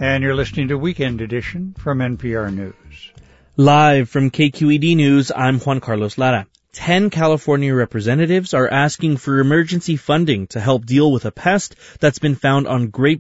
And you're listening to Weekend Edition from NPR News. Live from KQED News, I'm Juan Carlos Lara. 10 California representatives are asking for emergency funding to help deal with a pest that's been found on grape